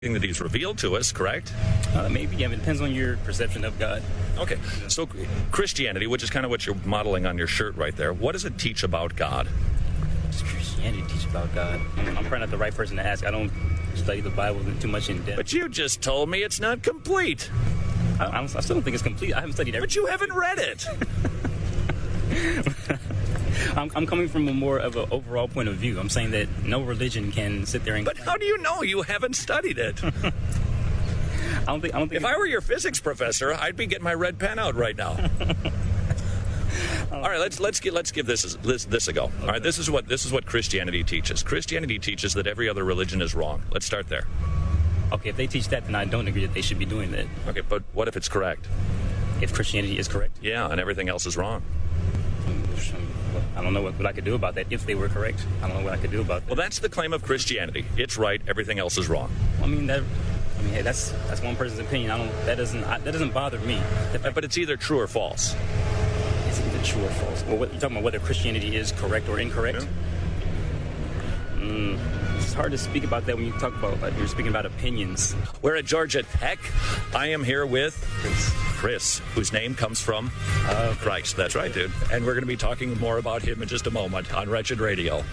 that he's revealed to us, correct? Maybe, yeah, it depends on your perception of God. Okay, so Christianity, which is kind of what you're modeling on your shirt right there, what does it teach about God? What does Christianity teach about God? I'm probably not the right person to ask. I don't study the Bible too much in depth. But you just told me it's not complete. I still don't think it's complete. I haven't studied everything. But you haven't read it. I'm coming from a more of an overall point of view. I'm saying that no religion can sit there and... But how do you know? You haven't studied it. I don't think. If I were your physics professor, I'd be getting my red pen out right now. All right, let's give this a go. All right, this is what Christianity teaches. Christianity teaches that every other religion is wrong. Let's start there. Okay, if they teach that, then I don't agree that they should be doing that. Okay, but what if it's correct? If Christianity is correct? Yeah, and everything else is wrong. I don't know what I could do about that. If they were correct, I don't know what I could do about that. Well, that's the claim of Christianity. It's right. Everything else is wrong. Hey, that's one person's opinion. That doesn't bother me. But it's either true or false. It's either true or false. Well, you're talking about whether Christianity is correct or incorrect? Yeah. It's hard to speak about that when you talk about, you're speaking about opinions. We're at Georgia Tech. I am here with Chris, whose name comes from Christ. That's right, dude. And we're going to be talking more about him in just a moment on Wretched Radio.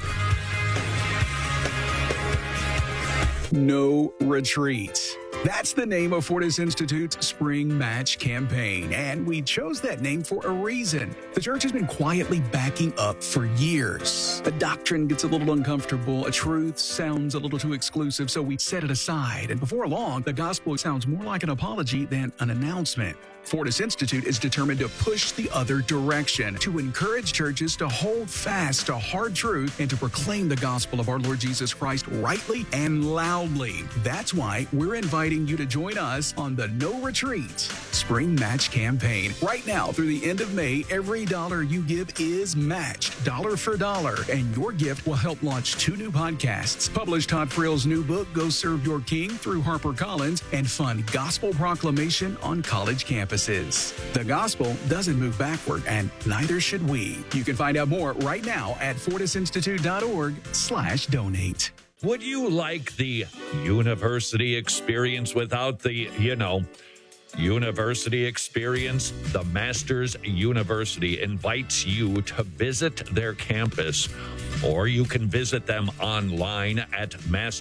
No Retreat. That's the name of Fortis Institute's Spring Match campaign, and we chose that name for a reason. The church has been quietly backing up for years. A doctrine gets a little uncomfortable, a truth sounds a little too exclusive, so we set it aside, and before long, the gospel sounds more like an apology than an announcement. Fortis Institute is determined to push the other direction, to encourage churches to hold fast to hard truth and to proclaim the gospel of our Lord Jesus Christ rightly and loudly. That's why we're inviting you to join us on the No Retreat Spring Match campaign. Right now, through the end of May, every dollar you give is matched, dollar for dollar, and your gift will help launch 2 new podcasts, publish Todd Frill's new book, Go Serve Your King, through HarperCollins, and fund gospel proclamation on college campuses. The gospel doesn't move backward, and neither should we. You can find out more right now at fortisinstitute.org/donate. Would you like the university experience without the, university experience? The Masters University invites you to visit their campus, or you can visit them online at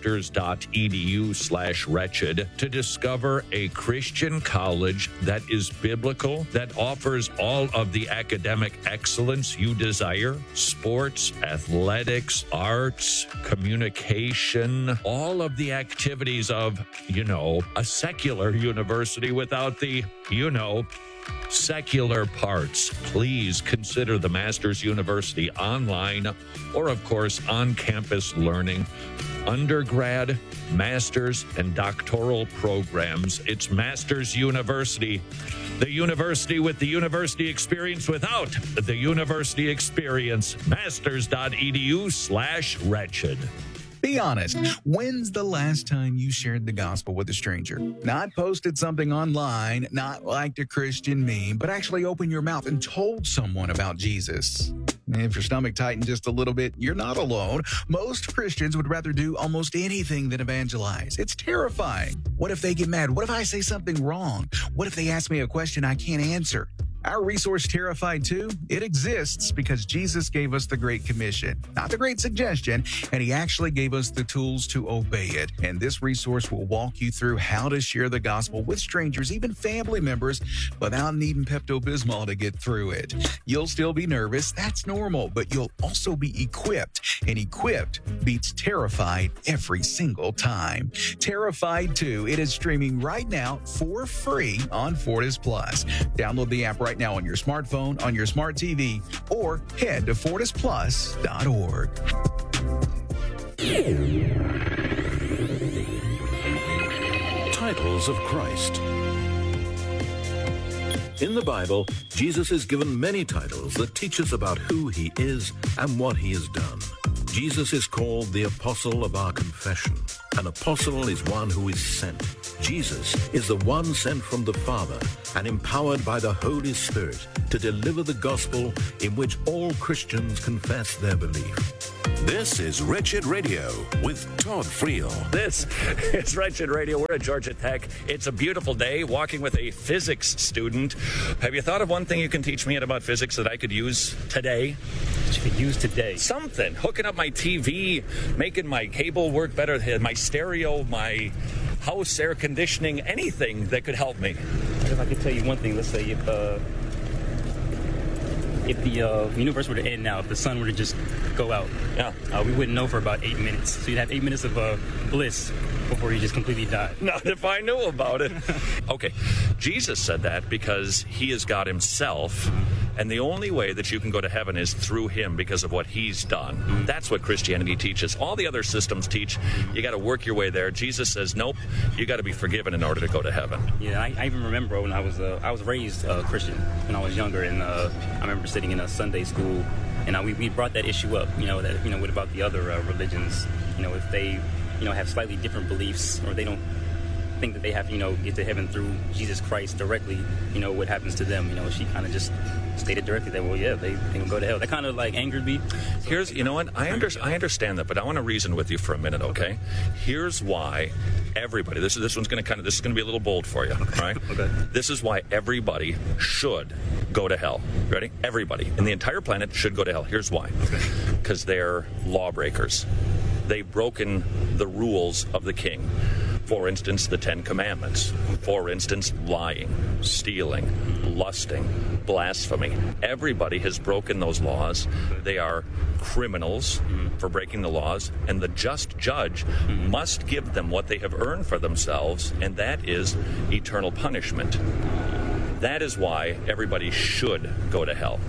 masters.edu/wretched to discover a Christian college that is biblical, that offers all of the academic excellence you desire: sports, athletics, arts, communication, all of the activities of, a secular university without the, secular parts. Please consider the Masters University online or, of course, on-campus learning, undergrad, master's, and doctoral programs. It's Masters University, the university with the university experience without the university experience. Masters.edu/wretched. Be honest. When's the last time you shared the gospel with a stranger? Not posted something online, not liked a Christian meme, but actually opened your mouth and told someone about Jesus. If your stomach tightened just a little bit, you're not alone. Most Christians would rather do almost anything than evangelize. It's terrifying. What if they get mad? What if I say something wrong? What if they ask me a question I can't answer? Our resource, Terrified 2, it exists because Jesus gave us the Great Commission, not the Great Suggestion, and he actually gave us the tools to obey it. And this resource will walk you through how to share the gospel with strangers, even family members, without needing Pepto-Bismol to get through it. You'll still be nervous, that's normal, but you'll also be equipped, and equipped beats terrified every single time. Terrified 2, it is streaming right now for free on Fortis Plus. Download the app right now on your smartphone, on your smart TV, or head to fortisplus.org. Titles of Christ. In the Bible, Jesus is given many titles that teach us about who he is and what he has done. Jesus is called the Apostle of our confession. An apostle is one who is sent. Jesus is the one sent from the Father and empowered by the Holy Spirit to deliver the gospel in which all Christians confess their belief. This is Wretched Radio with Todd Friel. This is Wretched Radio. We're at Georgia Tech. It's a beautiful day, walking with a physics student. Have you thought of one thing you can teach me about physics that I could use today? That you could use today? Something. Hooking up my TV, making my cable work better, my stereo, my house air conditioning, anything that could help me. If I could tell you one thing, let's say if the universe were to end now, if the sun were to just go out, we wouldn't know for about 8 minutes. So you'd have 8 minutes of bliss before you just completely die. Not if I knew about it. Okay, Jesus said that because he is God himself, and the only way that you can go to heaven is through him because of what he's done. That's what Christianity teaches. All the other systems teach you got to work your way there. Jesus says, nope, you got to be forgiven in order to go to heaven. Yeah, I even remember when I was raised Christian when I was younger, and I remember sitting in a Sunday school, and we brought that issue up, what about the other religions, if they, have slightly different beliefs, or they don't think that they have to, get to heaven through Jesus Christ directly, what happens to them. She kind of just stated directly that, well, yeah, they can go to hell. That kind of like angered me. Here's, you know what, I understand that, but I want to reason with you for a minute, okay? Here's why everybody, this is going to be a little bold for you, right? Okay. This is why everybody should go to hell. Ready? Everybody in the entire planet should go to hell. Here's why. Because they're lawbreakers. They've broken the rules of the king. For instance, the 10 Commandments. For instance, lying, stealing, lusting, blasphemy. Everybody has broken those laws. They are criminals for breaking the laws, and the just judge must give them what they have earned for themselves, and that is eternal punishment. That is why everybody should go to hell.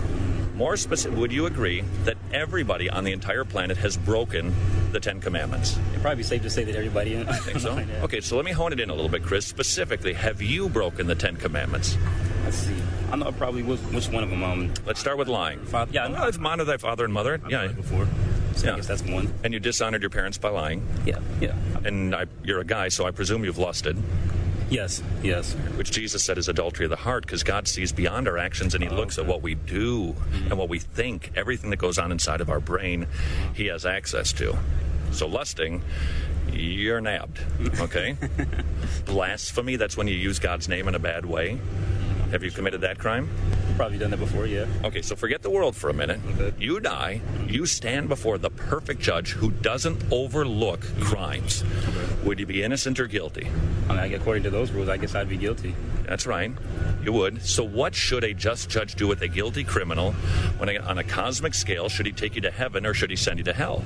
More specific, would you agree that everybody on the entire planet has broken the 10 Commandments? It'd probably be safe to say that everybody. I think so. Okay, so let me hone it in a little bit, Chris. Specifically, have you broken the 10 Commandments? Let's see. I know probably which one of them. Let's start with lying. Yeah, honor thy father and mother. Yeah, before. So I guess that's one. And you dishonored your parents by lying. Yeah. And you're a guy, so I presume you've lusted. Yes. Which Jesus said is adultery of the heart, because God sees beyond our actions and he looks at what we do and what we think. Everything that goes on inside of our brain, he has access to. So lusting, you're nabbed, okay? Blasphemy, that's when you use God's name in a bad way. Have you committed that crime? Probably done that before, yeah. Okay, so forget the world for a minute. Okay. You die, you stand before the perfect judge who doesn't overlook crimes. Okay. Would you be innocent or guilty? According to those rules, I guess I'd be guilty. That's right. You would. So what should a just judge do with a guilty criminal when on a cosmic scale? Should he take you to heaven or should he send you to hell?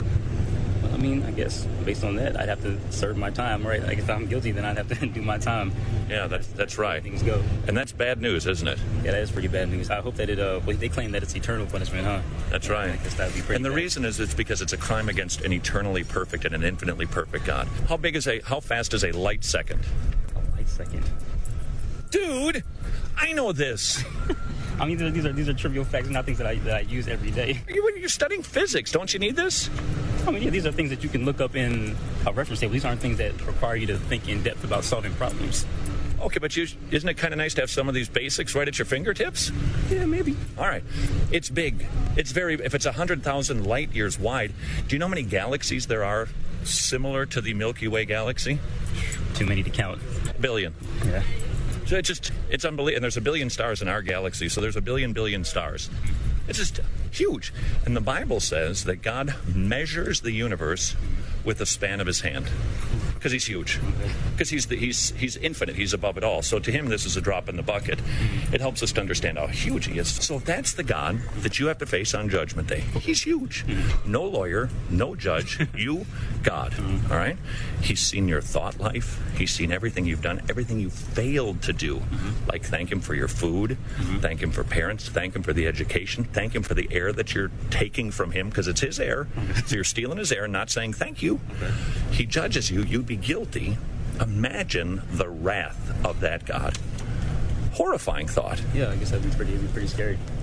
I guess based on that, I'd have to serve my time, right? Like if I'm guilty, then I'd have to do my time. Yeah, that's right. Things go. And that's bad news, isn't it? Yeah, that is pretty bad news. I hope that they claim that it's eternal punishment, huh? That's right. I guess that would be pretty And the bad. reason is it's because it's a crime against an eternally perfect and an infinitely perfect God. How fast is a light second? A light second. Dude, I know this. These are trivial facts, not things that I use every day. You're studying physics. Don't you need this? These are things that you can look up in a reference table. These aren't things that require you to think in depth about solving problems. Okay, but isn't it kind of nice to have some of these basics right at your fingertips? Yeah, maybe. All right. It's big. If it's 100,000 light years wide, do you know how many galaxies there are similar to the Milky Way galaxy? Too many to count. A billion. Yeah. So it's unbelievable. And there's a billion stars in our galaxy, so there's a billion stars. It's just huge. And the Bible says that God measures the universe with the span of his hand. Because he's huge. Because he's infinite. He's above it all. So to him, this is a drop in the bucket. It helps us to understand how huge he is. So if that's the God that you have to face on Judgment Day, he's huge. No lawyer, no judge, you, God. All right? He's seen your thought life. He's seen everything you've done, everything you failed to do. Like thank him for your food, thank him for parents, thank him for the education, thank him for the air that you're taking from him, because it's his air. So you're stealing his air and not saying thank you. He judges you. You'd be guilty. Imagine the wrath of that God. Horrifying thought. Yeah, I guess that'd be pretty scary.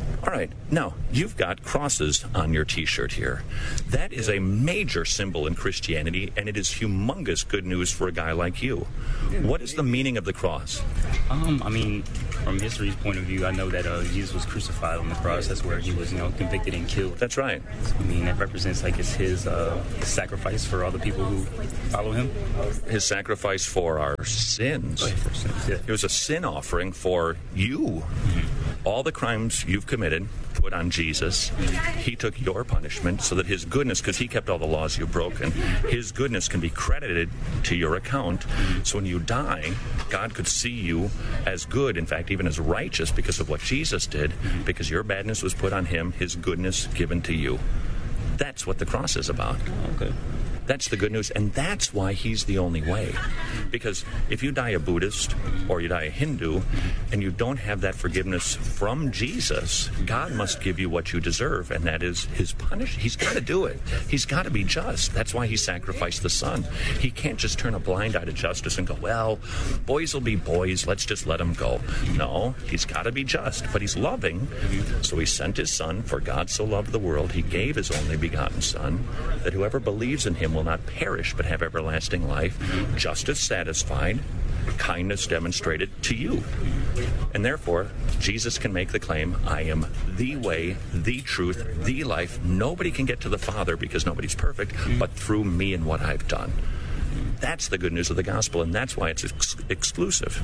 All right. Now, you've got crosses on your T-shirt here. That is a major symbol in Christianity, and it is humongous good news for a guy like you. What is the meaning of the cross? I mean, from history's point of view, I know that Jesus was crucified on the cross. That's where he was, convicted and killed. That's right. I mean, that represents like it's his sacrifice for all the people who follow him. His sacrifice for our sins. Oh, yeah, for sins, yeah. It was a sin offering for you. All the crimes you've committed, put on Jesus. He took your punishment so that his goodness, because he kept all the laws you've broken, his goodness can be credited to your account. So when you die, God could see you as good, in fact, even as righteous because of what Jesus did, because your badness was put on him, his goodness given to you. That's what the cross is about. Okay. That's the good news, and that's why he's the only way. Because if you die a Buddhist or you die a Hindu and you don't have that forgiveness from Jesus, God must give you what you deserve, and that is his punishment. He's got to do it. He's got to be just. That's why he sacrificed the Son. He can't just turn a blind eye to justice and go, well, boys will be boys, let's just let them go. No, he's got to be just, but he's loving. So he sent his Son, for God so loved the world, he gave his only begotten Son, that whoever believes in him will not perish but have everlasting life, justice satisfied, kindness demonstrated to you. And therefore, Jesus can make the claim, I am the way, the truth, the life. Nobody can get to the Father because nobody's perfect, but through me and what I've done. That's the good news of the gospel, and that's why it's exclusive.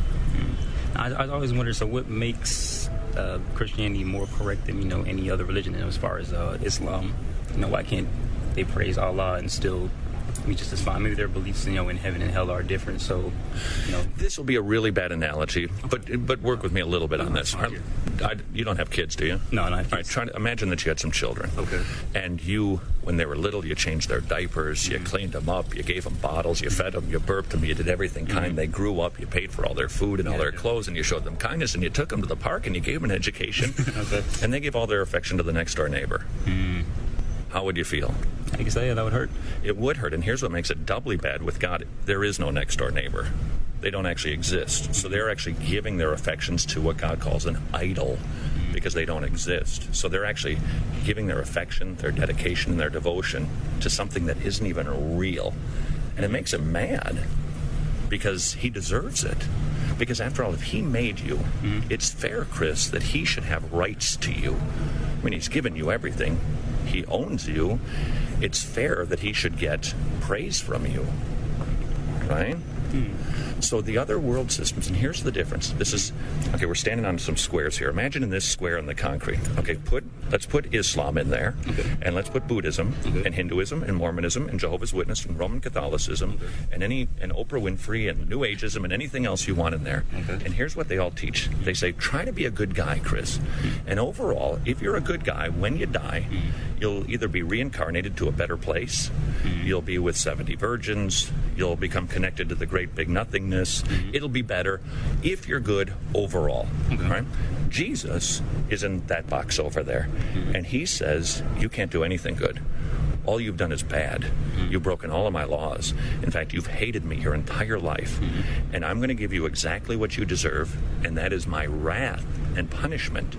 I always wonder, so what makes Christianity more correct than, any other religion as far as Islam? Why can't they praise Allah and still just as fine? Maybe their beliefs, in heaven and hell are different. So, This will be a really bad analogy, but work with me a little bit on this. You don't have kids, do you? No, not All kids. right, try to imagine that you had some children. Okay. And you, when they were little, you changed their diapers, you cleaned them up, you gave them bottles, you fed them, you burped them, you did everything kind. They grew up, you paid for all their food and all their clothes, and you showed them kindness, and you took them to the park, and you gave them an education. Okay. And they gave all their affection to the next door neighbor. How would you feel? I guess that would hurt. It would hurt, and here's what makes it doubly bad with God. There is no next door neighbor. They don't actually exist. So they're actually giving their affections to what God calls an idol because they don't exist. So they're actually giving their affection, their dedication, and their devotion to something that isn't even real. And it makes him mad because he deserves it. Because after all, if he made you, it's fair, Chris, that he should have rights to you. I mean, he's given you everything. He owns you. It's fair that he should get praise from you. Right? So the other world systems, and here's the difference. Okay, we're standing on some squares here. Imagine in this square in the concrete. Okay, let's put Islam in there, and let's put Buddhism, and Hinduism, and Mormonism, and Jehovah's Witness, and Roman Catholicism, and Oprah Winfrey, and New Ageism, and anything else you want in there. And here's what they all teach. They say, try to be a good guy, Chris. And overall, if you're a good guy, when you die, you'll either be reincarnated to a better place, you'll be with 70 virgins, you'll become connected to the great big nothingness. It'll be better if you're good overall. Right? Jesus is in that box over there, and he says you can't do anything good. All you've done is bad. You've broken all of my laws. In fact, you've hated me your entire life, and I'm going to give you exactly what you deserve, and that is my wrath and punishment.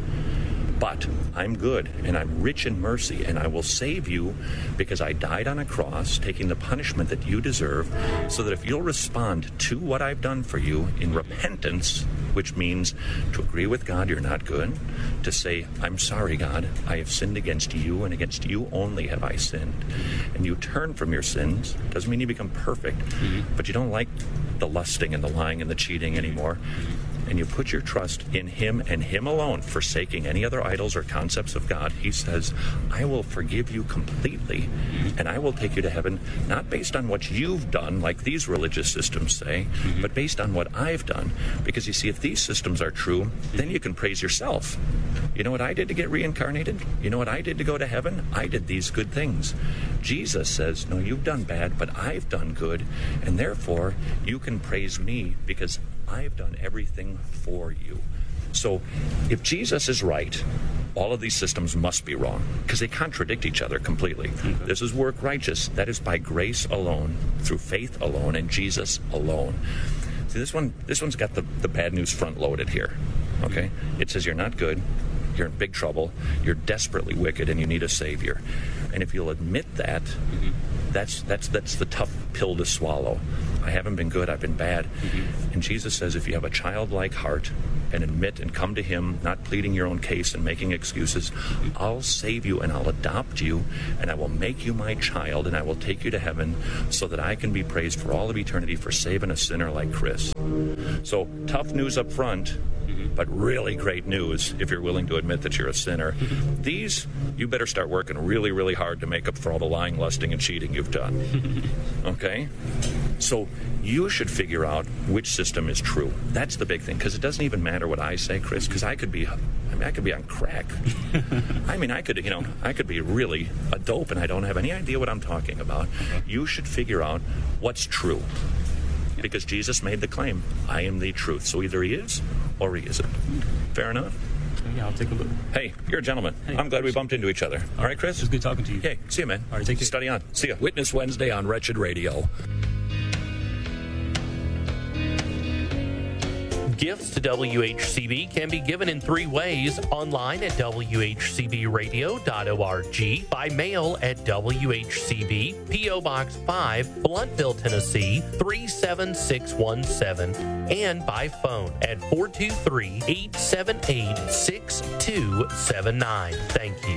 But I'm good, and I'm rich in mercy, and I will save you because I died on a cross, taking the punishment that you deserve, so that if you'll respond to what I've done for you in repentance, which means to agree with God you're not good, to say, I'm sorry, God, I have sinned against you, and against you only have I sinned. And you turn from your sins. Doesn't mean you become perfect, but you don't like the lusting and the lying and the cheating anymore. And you put your trust in him and him alone, forsaking any other idols or concepts of God. He says, I will forgive you completely, and I will take you to heaven, not based on what you've done, like these religious systems say, but based on what I've done. Because you see, if these systems are true, then you can praise yourself. You know what I did to get reincarnated? You know what I did to go to heaven? I did these good things. Jesus says, no, you've done bad, but I've done good, and therefore you can praise me because I've done everything for you. So if Jesus is right, all of these systems must be wrong because they contradict each other completely. This is work righteous. That is by grace alone, through faith alone, and Jesus alone. See, this one's got the bad news front loaded here. Okay? It says you're not good. you're in big trouble, you're desperately wicked, and you need a Savior. And if you'll admit that, that's the tough pill to swallow. I haven't been good, I've been bad. And Jesus says if you have a childlike heart and admit and come to him, not pleading your own case and making excuses, I'll save you and I'll adopt you and I will make you my child and I will take you to heaven so that I can be praised for all of eternity for saving a sinner like Chris. So tough news up front, but really great news if you're willing to admit that you're a sinner. These, you better start working really, really hard to make up for all the lying, lusting, and cheating you've done. Okay? So you should figure out which system is true. That's the big thing, because it doesn't even matter what I say, Chris, because I could be on crack. I could be really a dope and I don't have any idea what I'm talking about. You should figure out what's true. Because Jesus made the claim, I am the truth. So either he is or he isn't. Fair enough? Yeah, I'll take a look. Hey, you're a gentleman. Hey, I'm glad we bumped into each other. All right, Chris? It was good talking to you. Hey, see you, man. All right, take care. Study on. See ya. Witness Wednesday on Wretched Radio. Gifts to WHCB can be given in 3 ways: online at WHCBradio.org, by mail at WHCB, P.O. Box 5, Blountville, Tennessee 37617, and by phone at 423-878-6279. Thank you.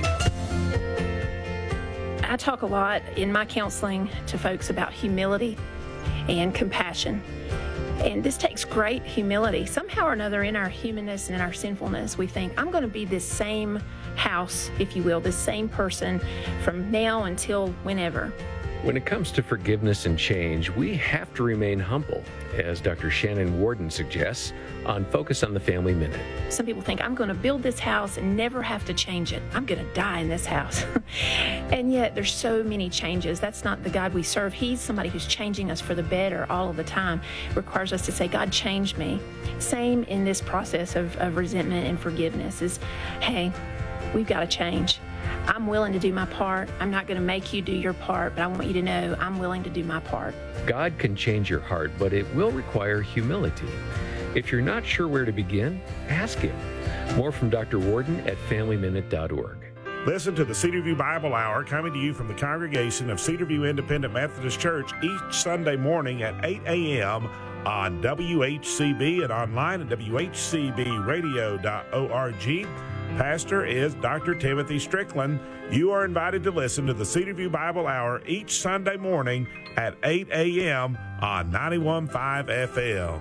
I talk a lot in my counseling to folks about humility and compassion. And this takes great humility. Somehow or another, in our humanness and in our sinfulness, we think, I'm going to be this same house, if you will, this same person from now until whenever. When it comes to forgiveness and change, we have to remain humble, as Dr. Shannon Warden suggests on Focus on the Family Minute. Some people think, I'm going to build this house and never have to change it. I'm going to die in this house. And yet there's so many changes. That's not the God we serve. He's somebody who's changing us for the better all of the time. It requires us to say, God, change me. Same in this process of resentment and forgiveness is, hey, we've got to change. I'm willing to do my part. I'm not going to make you do your part, but I want you to know I'm willing to do my part. God can change your heart, but it will require humility. If you're not sure where to begin, ask him. More from Dr. Warden at FamilyMinute.org. Listen to the Cedarview Bible Hour coming to you from the congregation of Cedarview Independent Methodist Church each Sunday morning at 8 a.m. on WHCB and online at WHCBradio.org. Pastor is Dr. Timothy Strickland. You are invited to listen to the Cedarview Bible Hour each Sunday morning at 8 a.m. on 91.5 FM.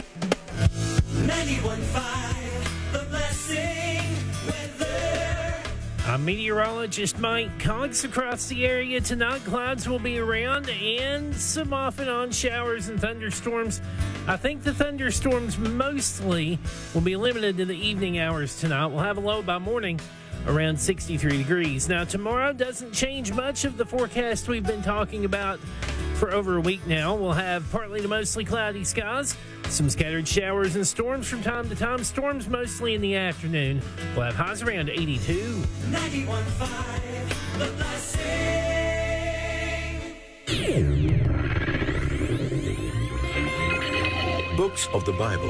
91.5, The Blessing Weather. I'm meteorologist Mike Cox. Across the area tonight, clouds will be around and some off and on showers and thunderstorms. I think the thunderstorms mostly will be limited to the evening hours tonight. We'll have a low by morning around 63 degrees. Now, tomorrow doesn't change much of the forecast we've been talking about for over a week now. We'll have partly to mostly cloudy skies, some scattered showers and storms from time to time. Storms mostly in the afternoon. We'll have highs around 82. 91.5, The Blessing. Books of the Bible.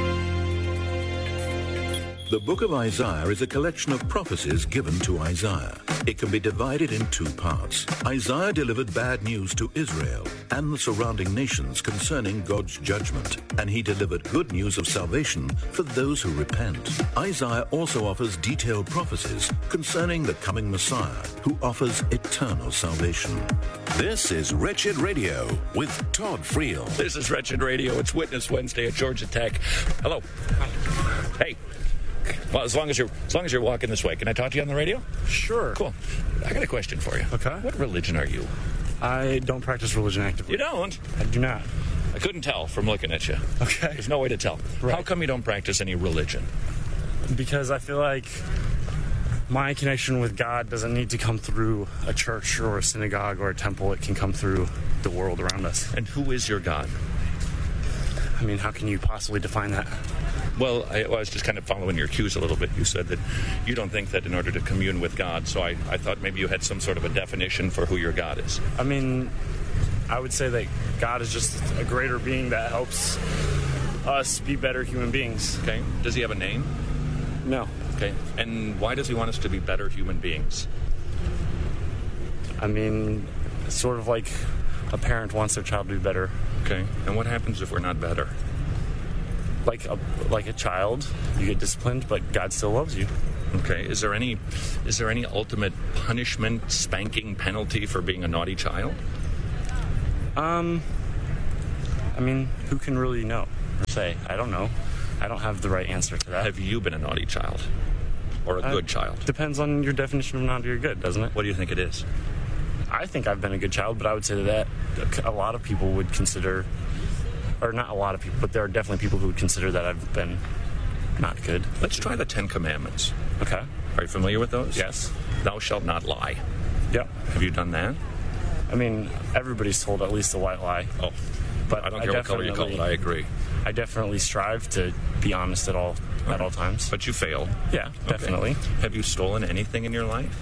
The book of Isaiah is a collection of prophecies given to Isaiah. It can be divided in 2 parts. Isaiah delivered bad news to Israel and the surrounding nations concerning God's judgment, and he delivered good news of salvation for those who repent. Isaiah also offers detailed prophecies concerning the coming Messiah, who offers eternal salvation. This is Wretched Radio with Todd Friel. This is Wretched Radio. It's Witness Wednesday at Georgia Tech. Hello. Hey. Well, as long as you're walking this way, can I talk to you on the radio? Sure. Cool. I got a question for you. Okay. What religion are you? I don't practice religion actively. You don't? I do not. I couldn't tell from looking at you. Okay. There's no way to tell. Right. How come you don't practice any religion? Because I feel like my connection with God doesn't need to come through a church or a synagogue or a temple. It can come through the world around us. And who is your God? I mean, how can you possibly define that? Well, I was just kind of following your cues a little bit. You said that you don't think that in order to commune with God, so I thought maybe you had some sort of a definition for who your God is. I mean, I would say that God is just a greater being that helps us be better human beings. Okay. Does he have a name? No. Okay. And why does he want us to be better human beings? I mean, sort of like a parent wants their child to be better. Okay. And what happens if we're not better? Like a child, you get disciplined, but God still loves you. Okay. Is there any ultimate punishment, spanking, penalty for being a naughty child? I mean, who can really know or say? I don't know. I don't have the right answer to that. Have you been a naughty child? Or a good child? Depends on your definition of naughty or good, doesn't it? What do you think it is? I think I've been a good child, but I would say that a lot of people would consider, or not a lot of people, but there are definitely people who would consider that I've been not good. Let's try the 10 Commandments. Okay. Are you familiar with those? Yes. Thou shalt not lie. Yep. Have you done that? I mean, everybody's told at least a white lie. Oh. But I don't care what color you call it. I agree. I definitely strive to be honest at all times. But you fail. Yeah, definitely. Okay. Have you stolen anything in your life?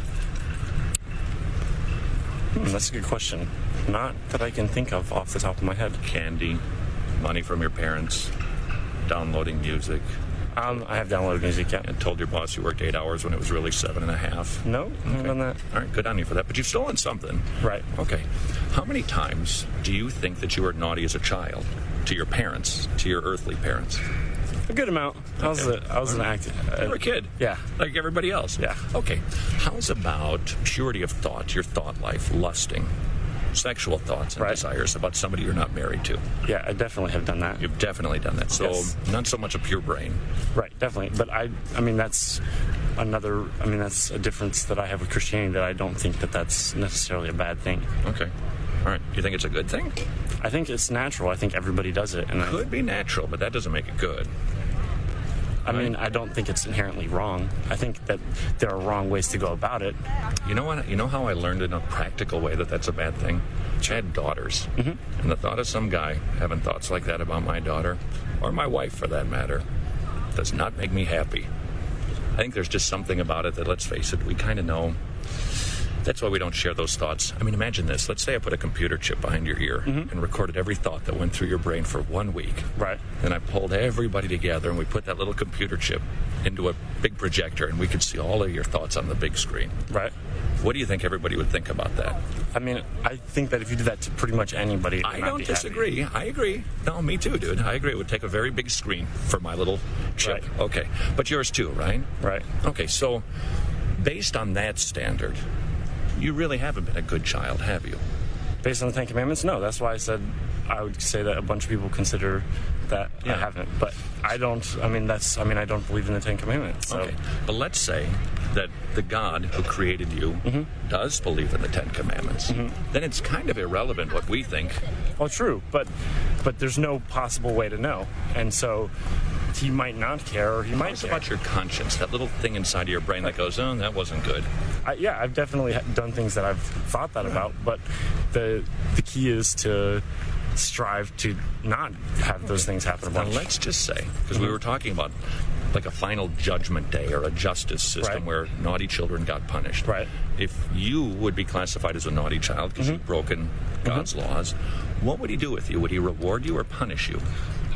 That's a good question. Not that I can think of off the top of my head. Candy, money from your parents, downloading music. I have downloaded music, yeah. And told your boss you worked 8 hours when it was really 7.5. No, I haven't done that. All right, good on you for that. But you've stolen something. Right. Okay. How many times do you think that you were naughty as a child? To your parents, to your earthly parents? A good amount. I was an active. You were a kid. Yeah. Like everybody else. Yeah. Okay. How's about purity of thought, your thought life, lusting, sexual thoughts and desires about somebody you're not married to? Yeah, I definitely have done that. You've definitely done that. So not so much a pure brain. Right, definitely. But I mean, that's that's a difference that I have with Christianity, that I don't think that that's necessarily a bad thing. Okay. All right. You think it's a good thing? I think it's natural. I think everybody does it. And it could be natural, but that doesn't make it good. I mean, I don't think it's inherently wrong. I think that there are wrong ways to go about it. You know what? You know how I learned in a practical way that that's a bad thing? I had daughters. Mm-hmm. And the thought of some guy having thoughts like that about my daughter, or my wife for that matter, does not make me happy. I think there's just something about it that, let's face it, we kind of know. That's why we don't share those thoughts. I mean, imagine this. Let's say I put a computer chip behind your ear and recorded every thought that went through your brain for 1 week. Right. And I pulled everybody together and we put that little computer chip into a big projector and we could see all of your thoughts on the big screen. Right. What do you think everybody would think about that? I mean, I think that if you did that to pretty much anybody, I don't disagree. Happy. I agree. No, me too, dude. I agree. It would take a very big screen for my little chip. Right. Okay. But yours too, right? Right. Okay, so based on that standard, you really haven't been a good child, have you? Based on the 10 Commandments? No. That's why I would say that a bunch of people consider that I haven't. But I don't, I don't believe in the 10 Commandments. So. Okay. But let's say that the God who created you does believe in the 10 Commandments. Then it's kind of irrelevant what we think. Well, true. But there's no possible way to know. And so he might not care, or he might care. About your conscience, that little thing inside of your brain that goes, oh, that wasn't good. I've definitely done things that I've thought that about, but the key is to strive to not have those things happen. Now, let's just say, because we were talking about like a final judgment day or a justice system where naughty children got punished. Right. If you would be classified as a naughty child because you've broken God's laws, what would he do with you? Would he reward you or punish you?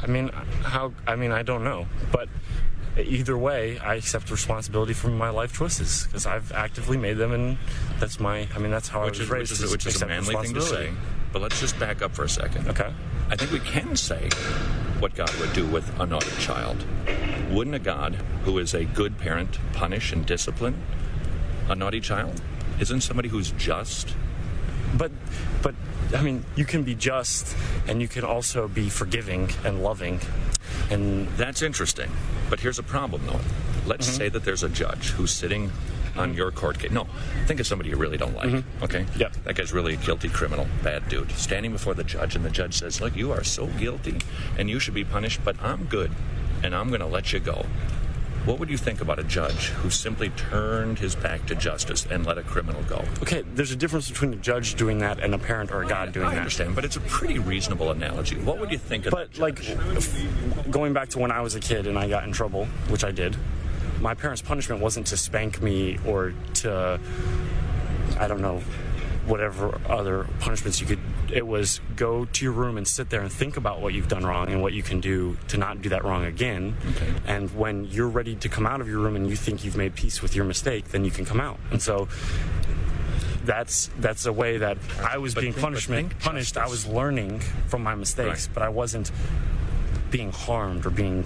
I don't know, but either way, I accept responsibility for my life choices because I've actively made them, and that's how I was raised. Which is a manly thing to say. But let's just back up for a second. Okay. I think we can say what God would do with a naughty child. Wouldn't a God who is a good parent punish and discipline a naughty child? Isn't somebody who's just? But you can be just, and you can also be forgiving and loving, and that's interesting. But here's a problem, though. Let's say that there's a judge who's sitting on your court case. No, think of somebody you really don't like. Okay? Yeah. That guy's really a guilty criminal, bad dude, standing before the judge, and the judge says, look, you are so guilty, and you should be punished, but I'm good, and I'm going to let you go. What would you think about a judge who simply turned his back to justice and let a criminal go? Okay, there's a difference between a judge doing that and a parent or a God doing that. I understand, but it's a pretty reasonable analogy. What would you think of that judge? Like, going back to when I was a kid and I got in trouble, which I did, my parents' punishment wasn't to spank me or to, I don't know, whatever other punishments you could It was go to your room and sit there and think about what you've done wrong and what you can do to not do that wrong again. Okay. And when you're ready to come out of your room and you think you've made peace with your mistake, then you can come out. And so that's a way that I was being punished. I was learning from my mistakes, but I wasn't being harmed or being.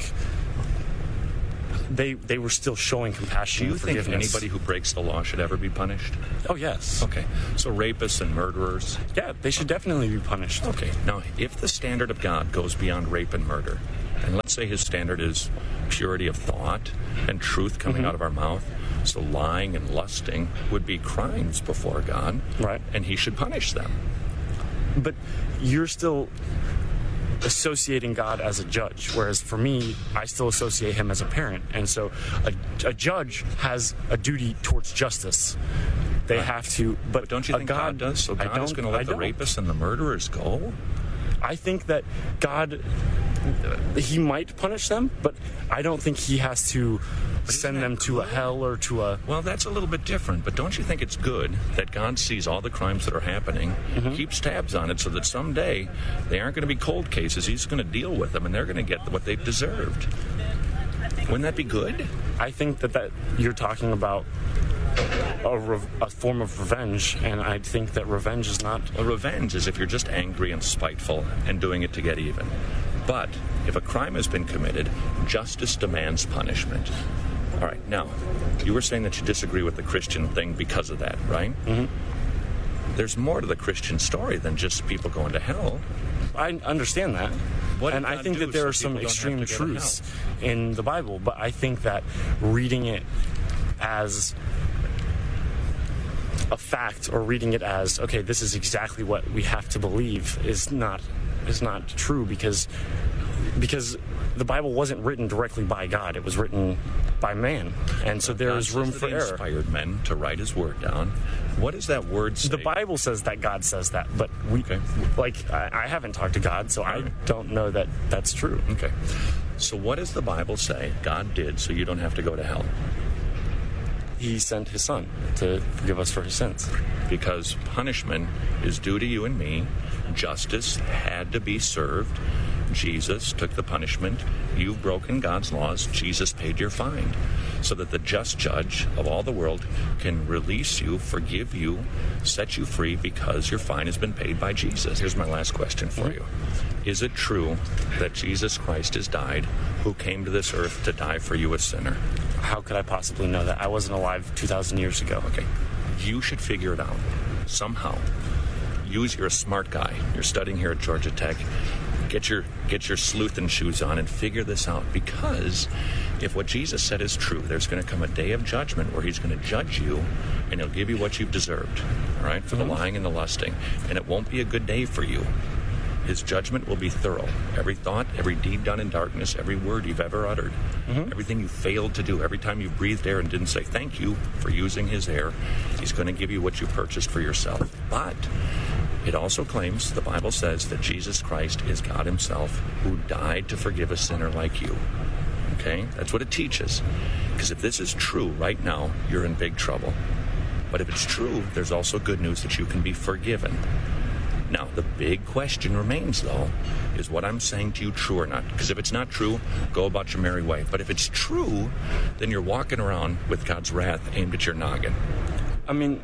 They were still showing compassion. Do you and think forgiveness. anybody who breaks the law should ever be punished? Oh, yes. Okay. So rapists and murderers? Yeah, they should definitely be punished. Okay. Now, if the standard of God goes beyond rape and murder, and let's say his standard is purity of thought and truth coming out of our mouth, so lying and lusting would be crimes before God, right? And he should punish them. But you're still associating God as a judge, whereas for me, I still associate him as a parent. And so a judge has a duty towards justice. They have to, but don't you think God does? So God is going to let the rapists and the murderers go? I think that God, he might punish them, but I don't think he has to send them to a hell or to a... Well, that's a little bit different, but don't you think it's good that God sees all the crimes that are happening, keeps tabs on it so that someday they aren't going to be cold cases, he's going to deal with them and they're going to get what they've deserved? Wouldn't that be good? I think that you're talking about a form of revenge, and I think that revenge is not... A revenge is if you're just angry and spiteful and doing it to get even. But if a crime has been committed, justice demands punishment. All right, now, you were saying that you disagree with the Christian thing because of that, right? There's more to the Christian story than just people going to hell. I understand that. And I think that there are some extreme truths in the Bible, but I think that reading it as a fact or reading it as, okay, this is exactly what we have to believe is not true, because the Bible wasn't written directly by God. It was written by man. And so there is room for error. He inspired men to write his word down. What does that word say? The Bible says that God says that, but I haven't talked to God, so I don't know that that's true. Okay. So what does the Bible say God did so you don't have to go to hell? He sent his son to forgive us for his sins. Because punishment is due to you and me. Justice had to be served. Jesus took the punishment. You've broken God's laws. Jesus paid your fine. So that the just judge of all the world can release you, forgive you, set you free because your fine has been paid by Jesus. Here's my last question for you. Is it true that Jesus Christ has died, who came to this earth to die for you, a sinner? How could I possibly know that? I wasn't alive 2,000 years ago. Okay. You should figure it out somehow. You're a smart guy. You're studying here at Georgia Tech. Get your sleuthin' shoes on and figure this out, because if what Jesus said is true, there's going to come a day of judgment where he's going to judge you and he'll give you what you've deserved, all right, for the lying and the lusting. And it won't be a good day for you. His judgment will be thorough. Every thought, every deed done in darkness, every word you've ever uttered, everything you failed to do, every time you breathed air and didn't say thank you for using his air, he's going to give you what you purchased for yourself. But it also claims, the Bible says, that Jesus Christ is God himself, who died to forgive a sinner like you. Okay? That's what it teaches. Because if this is true right now, you're in big trouble. But if it's true, there's also good news that you can be forgiven. Now, the big question remains, though, is what I'm saying to you true or not? Because if it's not true, go about your merry way. But if it's true, then you're walking around with God's wrath aimed at your noggin. I mean,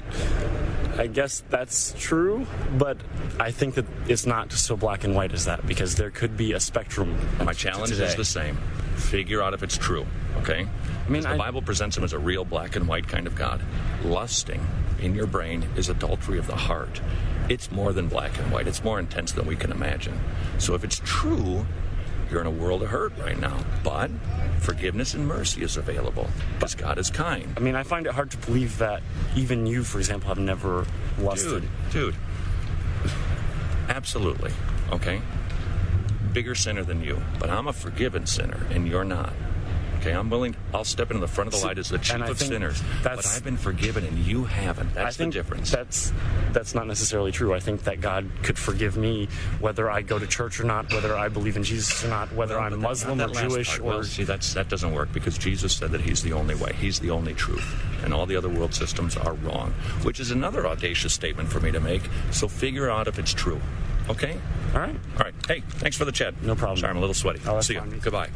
I guess that's true, but I think that it's not so black and white as that, because there could be a spectrum. My challenge is the same. Figure out if it's true, okay? I mean, the Bible presents him as a real black and white kind of God. Lusting in your brain is adultery of the heart. It's more than black and white. It's more intense than we can imagine. So if it's true, you're in a world of hurt right now. But forgiveness and mercy is available because God is kind. I mean, I find it hard to believe that even you, for example, have never lusted. Dude. Absolutely. Okay? Bigger sinner than you. But I'm a forgiven sinner, and you're not. Okay, I'll step into the front of the light as the chief of sinners. But I've been forgiven and you haven't. That's the difference. That's not necessarily true. I think that God could forgive me whether I go to church or not, whether I believe in Jesus or not, whether I'm Muslim or Jewish or... Well, see, that doesn't work because Jesus said that he's the only way. He's the only truth. And all the other world systems are wrong, which is another audacious statement for me to make. So figure out if it's true. Okay? All right. Hey, thanks for the chat. No problem. Sorry, I'm a little sweaty. Oh, See you. fine. Goodbye.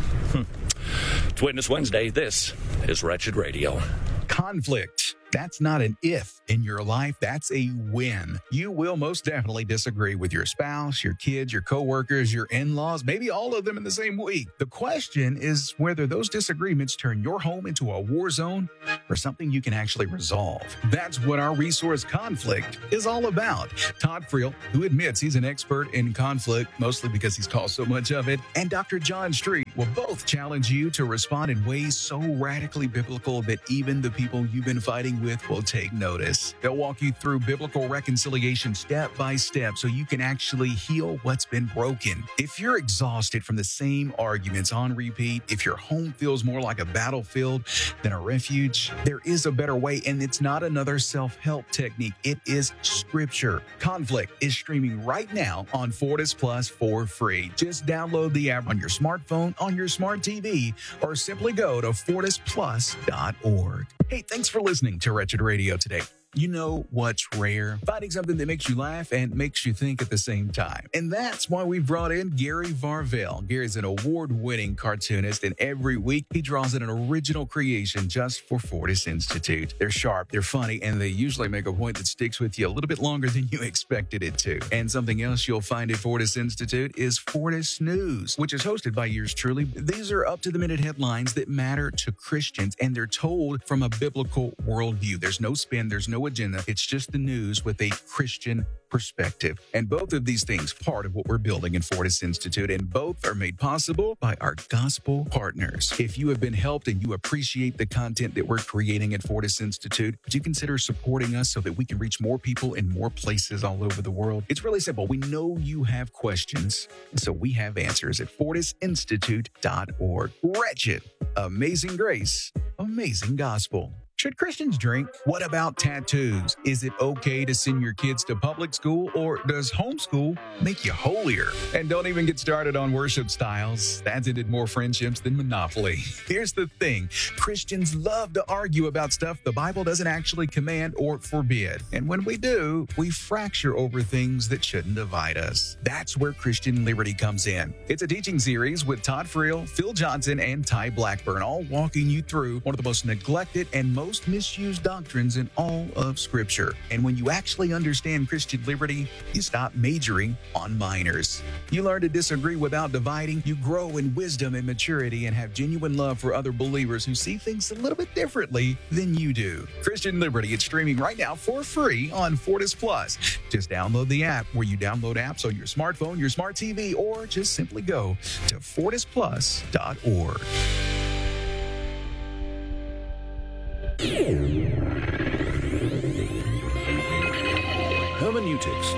It's Witness Wednesday. This is Wretched Radio. Conflict. That's not an if in your life. That's a when. You will most definitely disagree with your spouse, your kids, your coworkers, your in-laws, maybe all of them in the same week. The question is whether those disagreements turn your home into a war zone or something you can actually resolve. That's what our resource Conflict is all about. Todd Friel, who admits he's an expert in conflict, mostly because he's caused so much of it, and Dr. John Street will both challenge you to respond in ways so radically biblical that even the people you've been fighting with will take notice. They'll walk you through biblical reconciliation step by step so you can actually heal what's been broken. If you're exhausted from the same arguments on repeat, if your home feels more like a battlefield than a refuge, there is a better way, and it's not another self-help technique. It is scripture. Conflict is streaming right now on Fortis Plus for free. Just download the app on your smartphone, on your smart TV, or simply go to fortisplus.org. Hey, thanks for listening to Wretched Radio today. You know what's rare? Finding something that makes you laugh and makes you think at the same time. And that's why we brought in Gary Varvel. Gary's an award-winning cartoonist, and every week he draws in an original creation just for Fortis Institute. They're sharp, they're funny, and they usually make a point that sticks with you a little bit longer than you expected it to. And something else you'll find at Fortis Institute is Fortis News, which is hosted by yours truly. These are up-to-the-minute headlines that matter to Christians, and they're told from a biblical worldview. There's no spin, there's no agenda. It's just the news with a Christian perspective. And both of these things, part of what we're building in Fortis Institute, and both are made possible by our gospel partners. If you have been helped and you appreciate the content that we're creating at Fortis Institute, would you consider supporting us so that we can reach more people in more places all over the world? It's really simple. We know you have questions, and so we have answers at fortisinstitute.org. Wretched, amazing grace, amazing gospel. Should Christians drink? What about tattoos? Is it okay to send your kids to public school, or does homeschool make you holier? And don't even get started on worship styles. That's ended more friendships than Monopoly. Here's the thing. Christians love to argue about stuff the Bible doesn't actually command or forbid. And when we do, we fracture over things that shouldn't divide us. That's where Christian Liberty comes in. It's a teaching series with Todd Friel, Phil Johnson, and Ty Blackburn, all walking you through one of the most neglected and most misused doctrines in all of Scripture. And when you actually understand Christian liberty, you stop majoring on minors. You learn to disagree without dividing. You grow in wisdom and maturity and have genuine love for other believers who see things a little bit differently than you do. Christian Liberty, it's streaming right now for free on Fortis Plus. Just download the app where you download apps on your smartphone, your smart TV, or just simply go to fortisplus.org. Hermeneutics.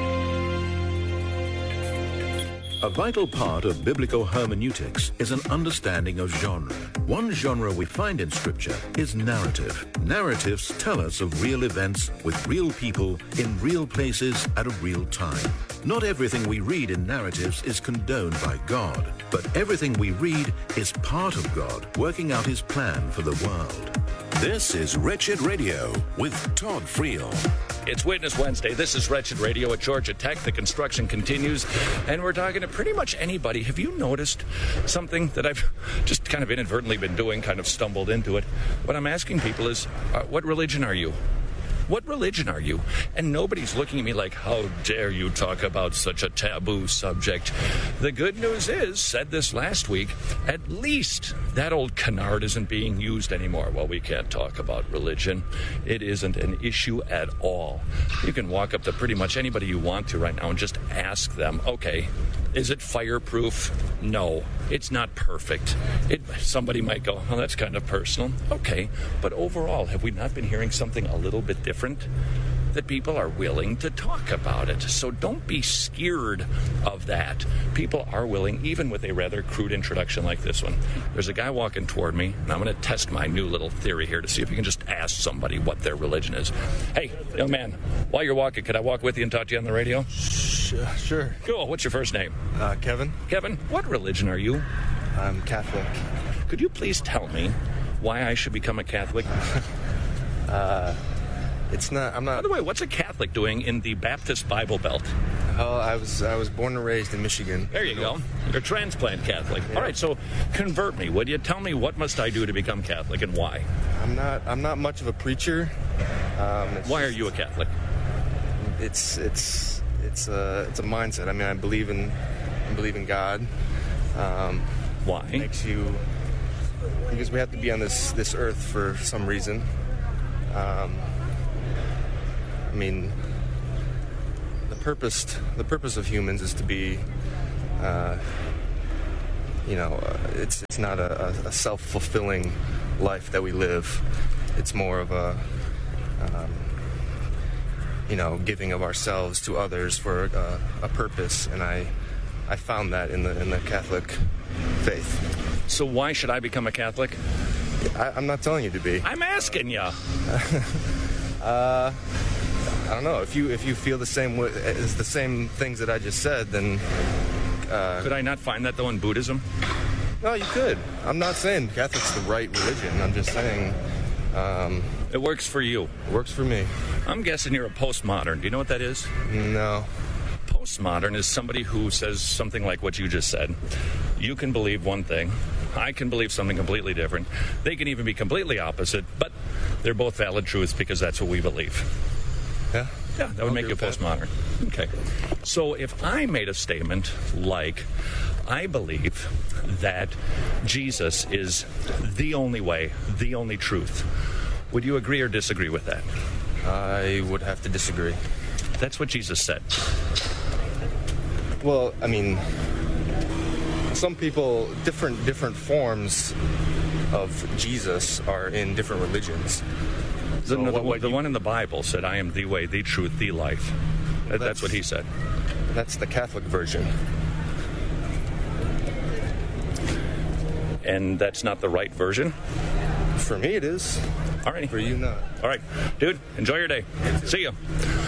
A vital part of biblical hermeneutics is an understanding of genre. One genre we find in Scripture is narrative. Narratives tell us of real events with real people in real places at a real time. Not everything we read in narratives is condoned by God, but everything we read is part of God working out His plan for the world. This is Wretched Radio with Todd Friel. It's Witness Wednesday. This is Wretched Radio at Georgia Tech. The construction continues, and we're talking to pretty much anybody. Have you noticed something that I've just kind of inadvertently been doing, kind of stumbled into it? What I'm asking people is, what religion are you? What religion are you? And nobody's looking at me like, how dare you talk about such a taboo subject? The good news is, said this last week, at least that old canard isn't being used anymore. Well, we can't talk about religion. It isn't an issue at all. You can walk up to pretty much anybody you want to right now and just ask them, okay, is it fireproof? No, it's not perfect. Somebody might go, oh, that's kind of personal. Okay, but overall, have we not been hearing something a little bit different? that people are willing to talk about it. So don't be scared of that. People are willing, even with a rather crude introduction like this one. There's a guy walking toward me, and I'm going to test my new little theory here to see if you can just ask somebody what their religion is. Hey, young man, while you're walking, could I walk with you and talk to you on the radio? Sure. Cool. What's your first name? Kevin. Kevin, what religion are you? I'm Catholic. Could you please tell me why I should become a Catholic? It's not. I'm not. By the way, what's a Catholic doing in the Baptist Bible Belt? Oh, I was born and raised in Michigan. There you go. You're a transplant Catholic. Yeah. All right, so convert me, would you? Tell me what must I do to become Catholic and why? I'm not much of a preacher. Why are you a Catholic? It's a mindset. I mean, I believe in God. Why? Makes you, because we have to be on this earth for some reason. I mean, the purpose of humans is to be, it's not a self-fulfilling life that we live. It's more of a, giving of ourselves to others for a purpose, and I found that in the Catholic faith. So why should I become a Catholic? I'm not telling you to be. I'm asking you. I don't know. If you feel the same way as the same things that I just said, then could I not find that though in Buddhism? No, you could. I'm not saying Catholic's the right religion. I'm just saying it works for you. It works for me. I'm guessing you're a postmodern. Do you know what that is? No. Postmodern is somebody who says something like what you just said. You can believe one thing. I can believe something completely different. They can even be completely opposite, but they're both valid truths because that's what we believe. Yeah? Yeah, that would make you postmodern. Okay. So if I made a statement like, I believe that Jesus is the only way, the only truth, would you agree or disagree with that? I would have to disagree. That's what Jesus said. Well, I mean, some people, different forms of Jesus are in different religions. The one in the Bible said, I am the way, the truth, the life. That's what he said. That's the Catholic version. And that's not the right version? For me, it is. All right. For you, not. All right. Dude, enjoy your day. See you.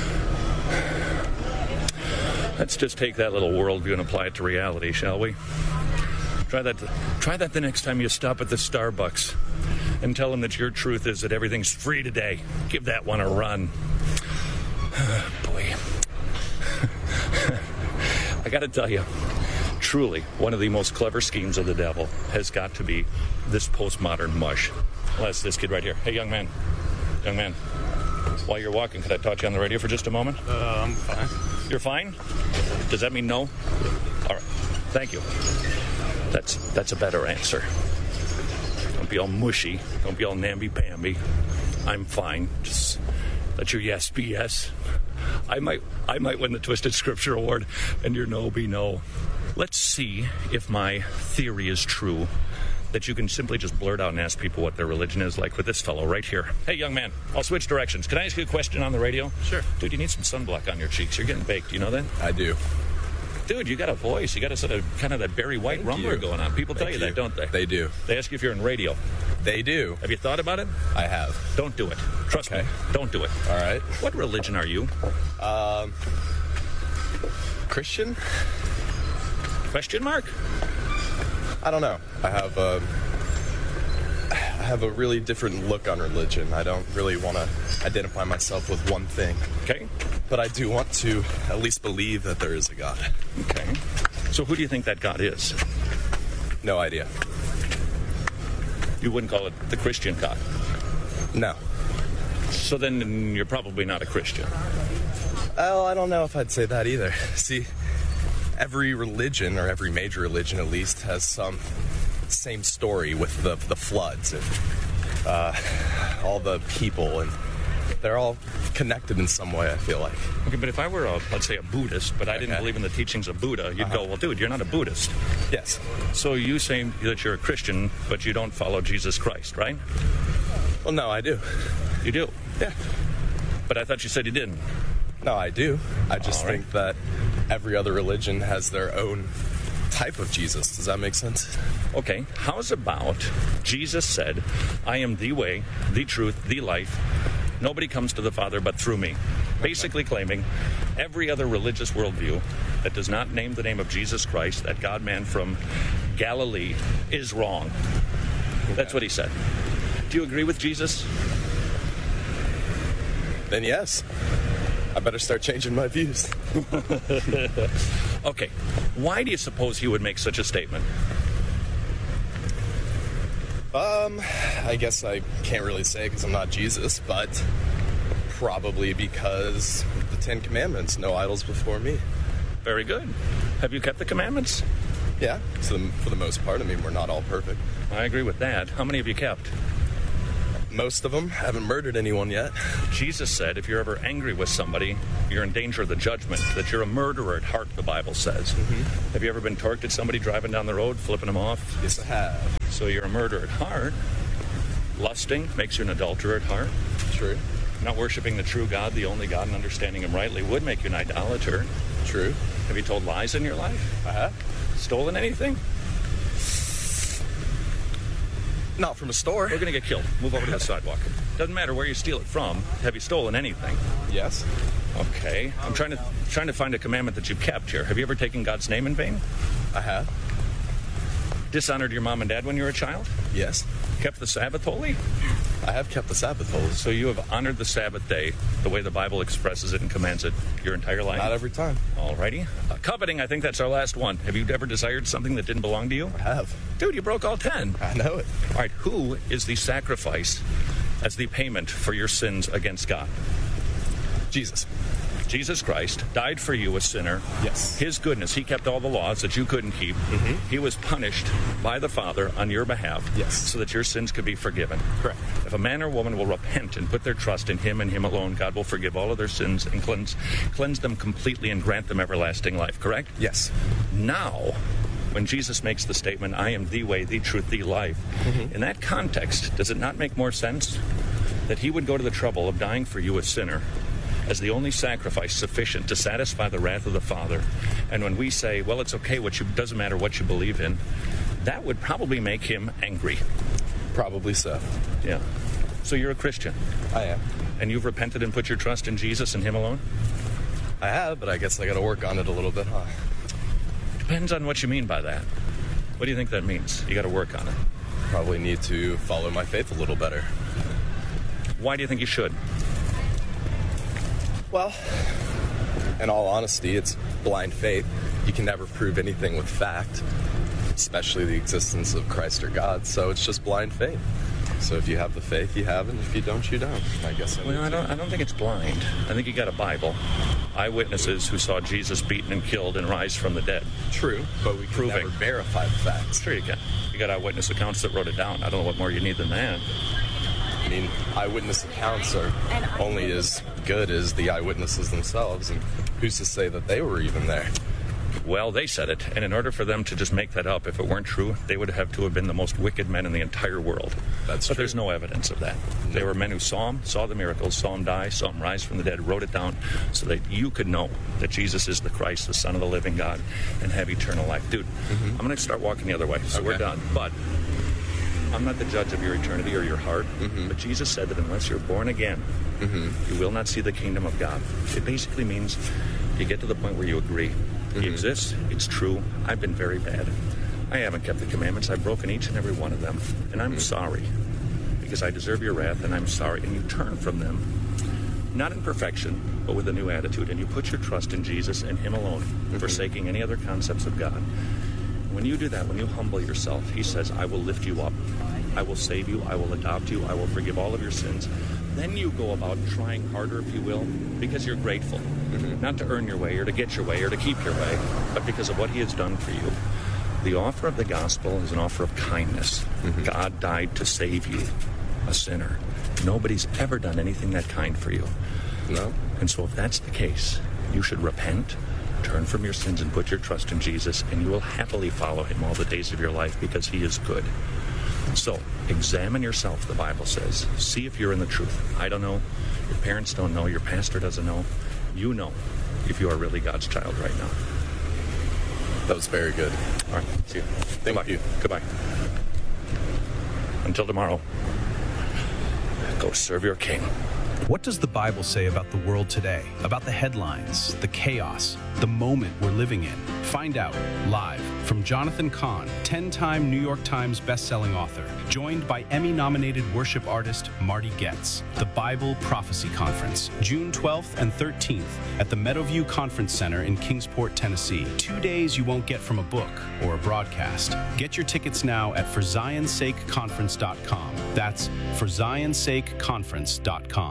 Let's just take that little worldview and apply it to reality, shall we? Try that the next time you stop at the Starbucks and tell them that your truth is that everything's free today. Give that one a run. Boy. I got to tell you, truly, one of the most clever schemes of the devil has got to be this postmodern mush. Well, that's this kid right here. Hey, young man. Young man. While you're walking, could I talk to you on the radio for just a moment? I'm fine. You're fine? Does that mean no? All right. Thank you. That's a better answer. Don't be all mushy. Don't be all namby-pamby. I'm fine. Just let your yes be yes. I might win the Twisted Scripture Award, and your no be no. Let's see if my theory is true, that you can simply just blurt out and ask people what their religion is, like with this fellow right here. Hey, young man, I'll switch directions. Can I ask you a question on the radio? Sure. Dude, you need some sunblock on your cheeks. You're getting baked. You know that? I do. Dude, you got a voice. You got a sort of kind of that Barry White rumbler going on. People tell you that, don't they? They do. They ask you if you're in radio. They do. Have you thought about it? I have. Don't do it. Trust me. Don't do it. All right. What religion are you? Christian? Question mark? I don't know. I have a really different look on religion. I don't really want to identify myself with one thing. Okay. But I do want to at least believe that there is a God. Okay. So who do you think that God is? No idea. You wouldn't call it the Christian God? No. So then you're probably not a Christian. Well, I don't know if I'd say that either. See, every religion, or every major religion at least, has some same story with the floods and all the people, and they're all connected in some way, I feel like. Okay, but if I were, let's say, a Buddhist, but I didn't believe in the teachings of Buddha, you'd go, well, dude, you're not a Buddhist. Yes. So you say that you're a Christian, but you don't follow Jesus Christ, right? Well, no, I do. You do? Yeah. But I thought you said you didn't. No, I do. I just think that every other religion has their own type of Jesus. Does that make sense? Okay, how's about Jesus said, I am the way, the truth, the life. Nobody comes to the Father but through me. Basically claiming every other religious worldview that does not name the name of Jesus Christ, that God-man from Galilee, is wrong. That's what he said. Do you agree with Jesus? Then yes. I better start changing my views. Okay, why do you suppose he would make such a statement? I guess I can't really say because I'm not Jesus, but probably because the 10 Commandments, no idols before me. Very good. Have you kept the commandments? Yeah, for the most part. I mean, we're not all perfect. I agree with that. How many have you kept? Most of them. Haven't murdered anyone yet. Jesus said if you're ever angry with somebody, you're in danger of the judgment, that you're a murderer at heart, the Bible says. Mm-hmm. Have you ever been torqued at somebody driving down the road, flipping them off? Yes, I have. So you're a murderer at heart. Lusting makes you an adulterer at heart. True. Not worshiping the true God, the only God, and understanding him rightly would make you an idolater. True. Have you told lies in your life? I have. Stolen anything? Not from a store. We're going to get killed. Move over to the sidewalk. Doesn't matter where you steal it from. Have you stolen anything? Yes. Okay. I'm trying to find a commandment that you've kept here. Have you ever taken God's name in vain? I have. Dishonored your mom and dad when you were a child? Yes. Kept the Sabbath holy? I have kept the Sabbath holy. So you have honored the Sabbath day the way the Bible expresses it and commands it your entire life? Not every time. Alrighty. Coveting, I think that's our last one. Have you ever desired something that didn't belong to you? I have. Dude, you broke all 10. I know it. All right, who is the sacrifice as the payment for your sins against God? Jesus. Jesus Christ died for you, a sinner. Yes. His goodness, he kept all the laws that you couldn't keep. Mm-hmm. He was punished by the Father on your behalf. Yes. So that your sins could be forgiven. Correct. If a man or woman will repent and put their trust in him and him alone, God will forgive all of their sins and cleanse them completely and grant them everlasting life, correct? Yes. Now, when Jesus makes the statement, I am the way, the truth, the life, in that context, does it not make more sense that he would go to the trouble of dying for you, a sinner, as the only sacrifice sufficient to satisfy the wrath of the Father? And when we say, well, it's okay, doesn't matter what you believe in, that would probably make him angry. Probably so. Yeah. So you're a Christian? I am. And you've repented and put your trust in Jesus and him alone? I have, but I guess I got to work on it a little bit, huh? Depends on what you mean by that. What do you think that means? You got to work on it. Probably need to follow my faith a little better. Why do you think you should? Well, in all honesty, it's blind faith. You can never prove anything with fact, especially the existence of Christ or God. So it's just blind faith. So if you have the faith, you have it. And if you don't, you don't. I guess. I don't think it's blind. I think you got a Bible. Eyewitnesses who saw Jesus beaten and killed and rise from the dead. True, but we can never verify the facts. Sure you can. You got eyewitness accounts that wrote it down. I don't know what more you need than that. I mean, eyewitness accounts are only as good as the eyewitnesses themselves, and who's to say that they were even there? Well, they said it, and in order for them to just make that up, if it weren't true, they would have to have been the most wicked men in the entire world. That's but true. There's no evidence of that. No. They were men who saw him, saw the miracles, saw him die, saw him rise from the dead, wrote it down so that you could know that Jesus is the Christ, the Son of the living God, and have eternal life. Dude, I'm going to start walking the other way, so we're done. But I'm not the judge of your eternity or your heart, but Jesus said that unless you're born again, you will not see the kingdom of God. It basically means you get to the point where you agree. He exists. It's true. I've been very bad. I haven't kept the commandments. I've broken each and every one of them. And I'm sorry because I deserve your wrath, and I'm sorry. And you turn from them, not in perfection, but with a new attitude. And you put your trust in Jesus and him alone, forsaking any other concepts of God. When you do that, when you humble yourself, he says, I will lift you up. I will save you. I will adopt you. I will forgive all of your sins. Then you go about trying harder, if you will, because you're grateful. Not to earn your way or to get your way or to keep your way, but because of what he has done for you. The offer of the gospel is an offer of kindness. God died to save you, a sinner. Nobody's ever done anything that kind for you. No. And so if that's the case, you should repent, turn from your sins, and put your trust in Jesus, and you will happily follow him all the days of your life because he is good. So examine yourself, the Bible says. See if you're in the truth. I don't know. Your parents don't know. Your pastor doesn't know. You know if you are really God's child right now. That was very good. All right. See you. Thank you. Goodbye. Until tomorrow, go serve your king. What does the Bible say about the world today? About the headlines, the chaos, the moment we're living in? Find out live from Jonathan Cahn, 10-time New York Times bestselling author, joined by Emmy-nominated worship artist Marty Goetz. The Bible Prophecy Conference, June 12th and 13th at the Meadowview Conference Center in Kingsport, Tennessee. 2 days you won't get from a book or a broadcast. Get your tickets now at ForZionSakeConference.com. That's ForZionSakeConference.com.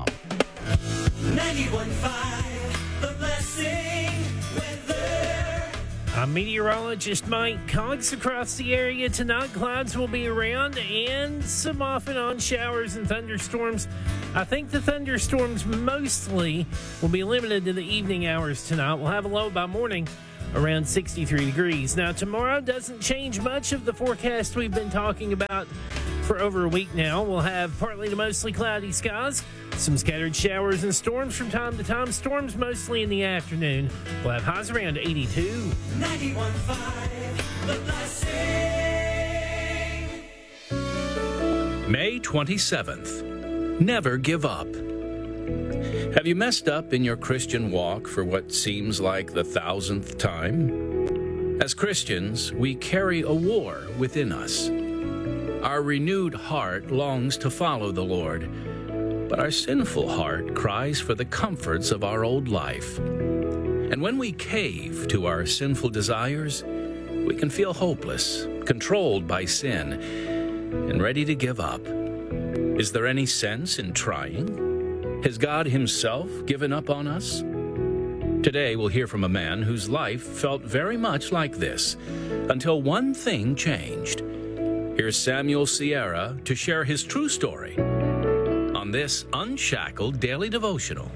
91.5, The Blessing Weather. I'm meteorologist Mike Cox. Across the area tonight, clouds will be around and some off and on showers and thunderstorms. I think the thunderstorms mostly will be limited to the evening hours tonight. We'll have a low by morning around 63 degrees. Now, tomorrow doesn't change much of the forecast we've been talking about for over a week now. We'll have partly to mostly cloudy skies, some scattered showers and storms from time to time. Storms mostly in the afternoon. We'll have highs around 82. 91.5, The Blessing. May 27th. Never give up. Have you messed up in your Christian walk for what seems like the 1,000th time? As Christians, we carry a war within us. Our renewed heart longs to follow the Lord, but our sinful heart cries for the comforts of our old life. And when we cave to our sinful desires, we can feel hopeless, controlled by sin, and ready to give up. Is there any sense in trying? Has God Himself given up on us? Today we'll hear from a man whose life felt very much like this, until one thing changed. Here's Samuel Sierra to share his true story on this Unshackled Daily Devotional.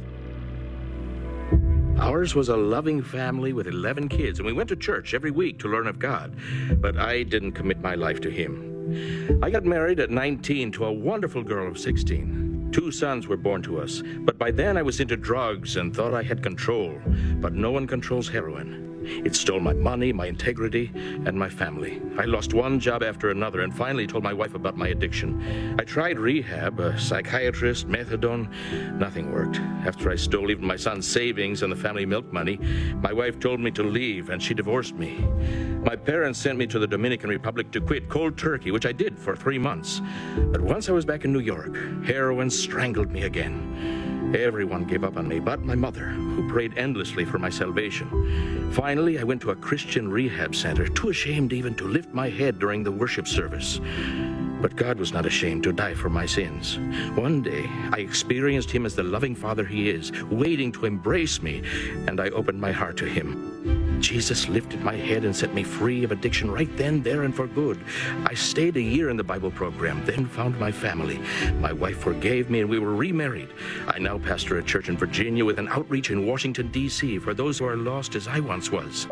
Ours was a loving family with 11 kids, and we went to church every week to learn of God. But I didn't commit my life to Him. I got married at 19 to a wonderful girl of 16. 2 sons were born to us, but by then I was into drugs and thought I had control. But no one controls heroin. It stole my money, my integrity, and my family. I lost one job after another and finally told my wife about my addiction. I tried rehab, a psychiatrist, methadone. Nothing worked. After I stole even my son's savings and the family milk money, my wife told me to leave and she divorced me. My parents sent me to the Dominican Republic to quit cold turkey, which I did for 3 months. But once I was back in New York, heroin strangled me again. Everyone gave up on me but my mother, who prayed endlessly for my salvation. Finally, I went to a Christian rehab center, too ashamed even to lift my head during the worship service. But God was not ashamed to die for my sins. One day, I experienced Him as the loving Father He is, waiting to embrace me, and I opened my heart to Him. Jesus lifted my head and set me free of addiction right then, there, and for good. I stayed a year in the Bible program, then found my family. My wife forgave me, and we were remarried. I now pastor a church in Virginia with an outreach in Washington, D.C. for those who are lost as I once was.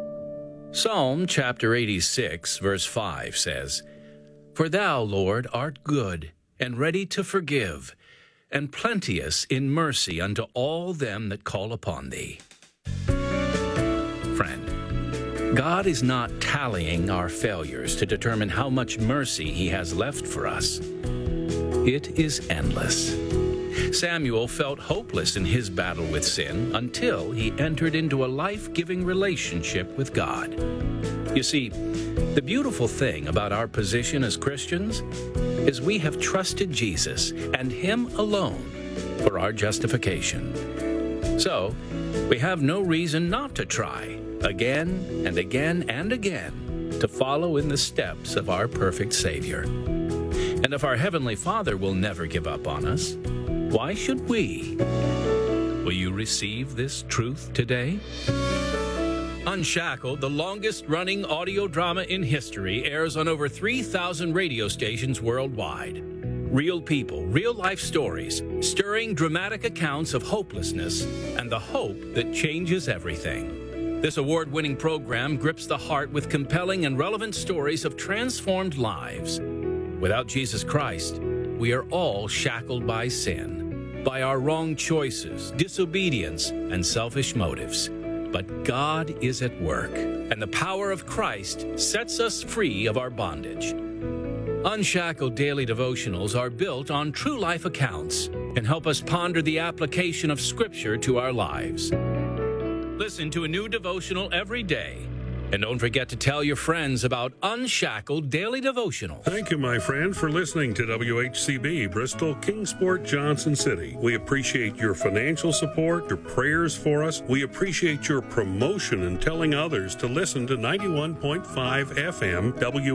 Psalm chapter 86, verse 5 says, "For thou, Lord, art good, and ready to forgive, and plenteous in mercy unto all them that call upon thee." Friend, God is not tallying our failures to determine how much mercy He has left for us. It is endless. Samuel felt hopeless in his battle with sin until he entered into a life-giving relationship with God. You see, the beautiful thing about our position as Christians is we have trusted Jesus and Him alone for our justification. So, we have no reason not to try again and again and again to follow in the steps of our perfect Savior. And if our Heavenly Father will never give up on us, why should we? Will you receive this truth today? Unshackled, the longest-running audio drama in history, airs on over 3,000 radio stations worldwide. Real people, real-life stories, stirring dramatic accounts of hopelessness and the hope that changes everything. This award-winning program grips the heart with compelling and relevant stories of transformed lives. Without Jesus Christ, we are all shackled by sin, by our wrong choices, disobedience, and selfish motives. But God is at work, and the power of Christ sets us free of our bondage. Unshackled daily devotionals are built on true life accounts and help us ponder the application of Scripture to our lives. Listen to a new devotional every day. And don't forget to tell your friends about Unshackled Daily Devotional. Thank you, my friend, for listening to WHCB, Bristol, Kingsport, Johnson City. We appreciate your financial support, your prayers for us. We appreciate your promotion and telling others to listen to 91.5 FM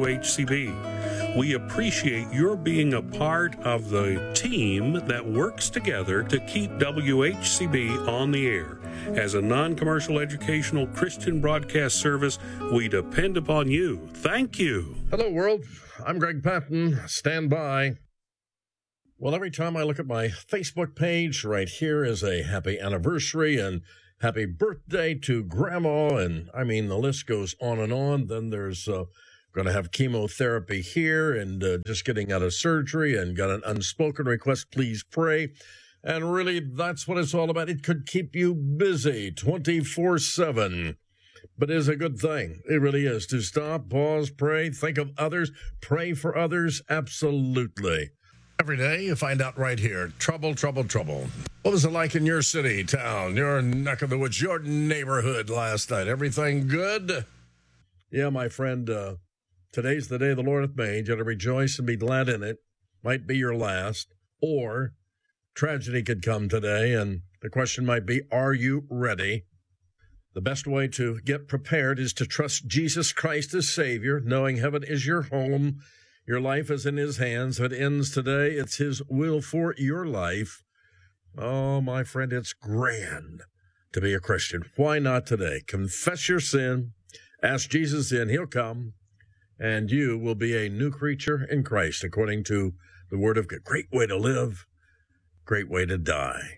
WHCB. We appreciate your being a part of the team that works together to keep WHCB on the air. As a non-commercial educational Christian broadcast service, we depend upon you. Thank you. Hello, world. I'm Greg Patton. Stand by. Well, every time I look at my Facebook page, right here is a happy anniversary and happy birthday to Grandma. And, I mean, the list goes on and on. Then there's going to have chemotherapy here and just getting out of surgery and got an unspoken request, please pray. And really, that's what it's all about. It could keep you busy 24/7. But it is a good thing. It really is. To stop, pause, pray, think of others, pray for others. Absolutely. Every day, you find out right here. Trouble, trouble, trouble. What was it like in your city, town, your neck of the woods, your neighborhood last night? Everything good? Yeah, my friend, today's the day the Lord hath made. You ought to rejoice and be glad in it. Might be your last. Or tragedy could come today, and the question might be, are you ready? The best way to get prepared is to trust Jesus Christ as Savior, knowing heaven is your home. Your life is in His hands. If it ends today, it's His will for your life. Oh, my friend, it's grand to be a Christian. Why not today? Confess your sin, ask Jesus in, He'll come, and you will be a new creature in Christ, according to the Word of God. Great way to live. Great way to die.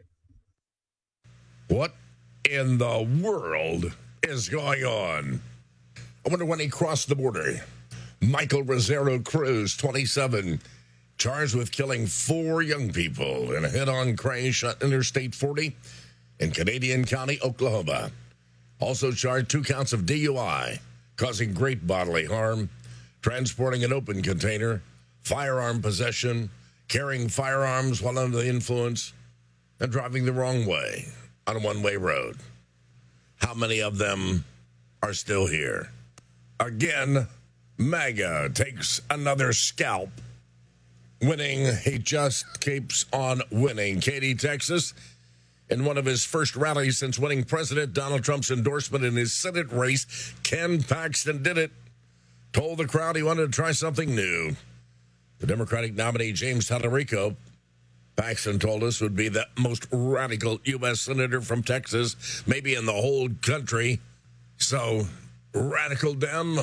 What in the world is going on? I wonder when he crossed the border. Michael Rosero Cruz, 27, charged with killing 4 young people in a head-on crash on Interstate 40 in Canadian County, Oklahoma. Also charged 2 counts of DUI, causing great bodily harm, transporting an open container, firearm possession, carrying firearms while under the influence, and driving the wrong way on a one-way road. How many of them are still here? Again, MAGA takes another scalp. Winning, he just keeps on winning. Katy, Texas, in one of his first rallies since winning President Donald Trump's endorsement in his Senate race, Ken Paxton did it. Told the crowd he wanted to try something new. The Democratic nominee, James Tallarico, Paxton told us, would be the most radical U.S. senator from Texas, maybe in the whole country. So, radical Dem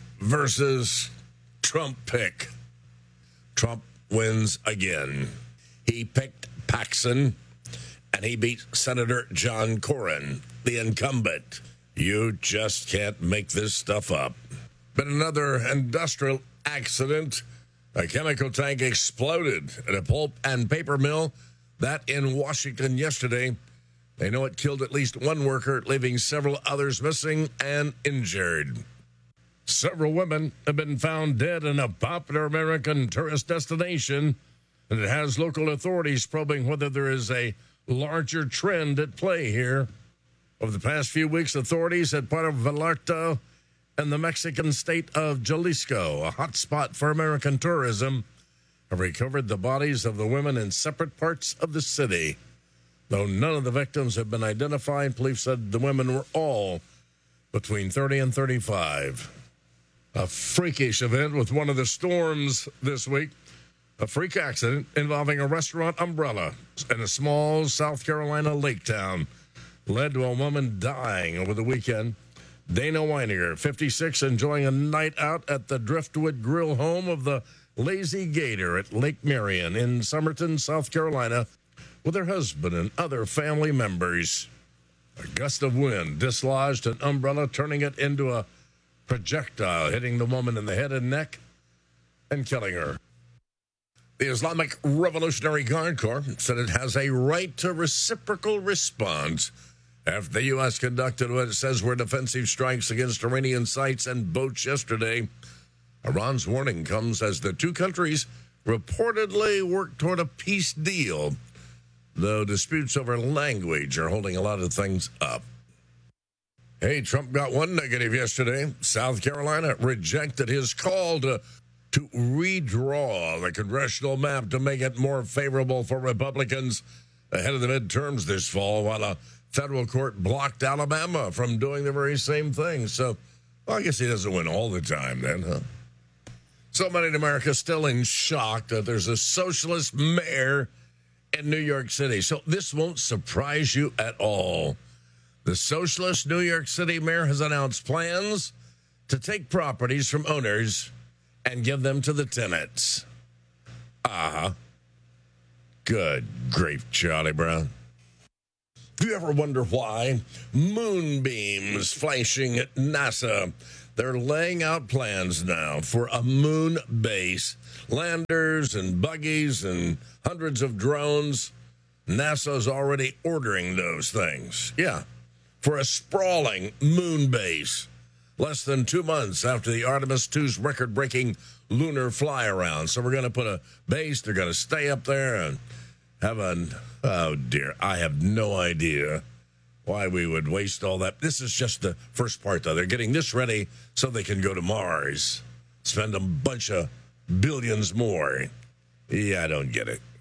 versus Trump pick. Trump wins again. He picked Paxton, and he beat Senator John Cornyn, the incumbent. You just can't make this stuff up. But another industrial accident. A chemical tank exploded at a pulp and paper mill. That in Washington yesterday. They know it killed at least 1 worker, leaving several others missing and injured. Several women have been found dead in a popular American tourist destination, and it has local authorities probing whether there is a larger trend at play here. Over the past few weeks, authorities at Puerto Vallarta and the Mexican state of Jalisco, a hotspot for American tourism, have recovered the bodies of the women in separate parts of the city. Though none of the victims have been identified, police said the women were all between 30 and 35. A freakish event with one of the storms this week. A freak accident involving a restaurant umbrella in a small South Carolina lake town led to a woman dying over the weekend. Dana Weininger, 56, enjoying a night out at the Driftwood Grill home of the Lazy Gator at Lake Marion in Summerton, South Carolina, with her husband and other family members. A gust of wind dislodged an umbrella, turning it into a projectile, hitting the woman in the head and neck and killing her. The Islamic Revolutionary Guard Corps said it has a right to reciprocal response after the U.S. conducted what it says were defensive strikes against Iranian sites and boats yesterday. Iran's warning comes as the two countries reportedly work toward a peace deal, though disputes over language are holding a lot of things up. Hey, Trump got one negative yesterday. South Carolina rejected his call to redraw the congressional map to make it more favorable for Republicans ahead of the midterms this fall, while a federal court blocked Alabama from doing the very same thing. So, well, I guess he doesn't win all the time then, huh? So many in America still in shock that there's a socialist mayor in New York City. So this won't surprise you at all. The socialist New York City mayor has announced plans to take properties from owners and give them to the tenants. Good grief, Charlie Brown. Do you ever wonder why? Moonbeams flashing at NASA. They're laying out plans now for a moon base. Landers and buggies and hundreds of drones. NASA's already ordering those things. Yeah, for a sprawling moon base. Less than 2 months after the Artemis II's record-breaking lunar fly-around. So we're going to put a base. They're going to stay up there and have oh, dear, I have no idea why we would waste all that. This is just the first part, though. They're getting this ready so they can go to Mars. Spend a bunch of billions more. Yeah, I don't get it.